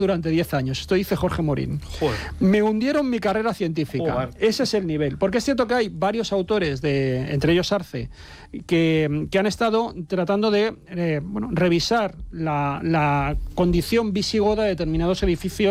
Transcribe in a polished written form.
durante 10 años. Esto dice Jorge Morín. Joder. Me hundieron mi carrera científica. Joder. Ese es el nivel. Porque es cierto que hay varios autores, entre ellos Arce, que han estado tratando de revisar la condición visigoda de determinados edificios